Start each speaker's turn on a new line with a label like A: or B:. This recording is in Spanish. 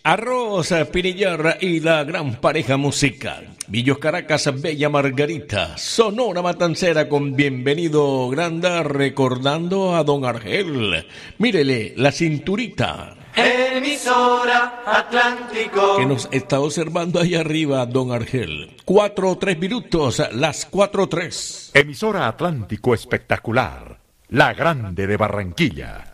A: Arroz, Pinillar y la gran pareja musical. Villos Caracas, Bella Margarita, Sonora Matancera con Bienvenido Granda, recordando a Don Argel. Mírele, la cinturita.
B: Emisora Atlántico.
A: Que nos está observando ahí arriba, Don Argel. 4 o 3 minutos, las 4:03.
C: Emisora Atlántico Espectacular, la grande de Barranquilla.